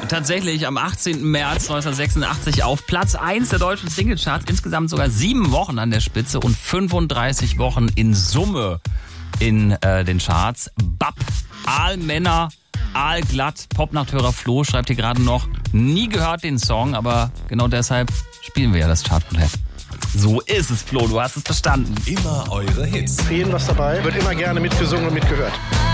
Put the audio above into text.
Tatsächlich am 18. März 1986 auf Platz 1 der deutschen Singlecharts. Insgesamt sogar 7 Wochen an der Spitze und 35 Wochen in Summe in den Charts. Bab, Aalmänner, Aalglatt, Popnachthörer Flo schreibt hier gerade noch, nie gehört den Song, aber genau deshalb spielen wir ja das Chartroulette. So ist es, Flo, du hast es verstanden. Immer eure Hits. Für jeden was dabei, wird immer gerne mitgesungen und mitgehört.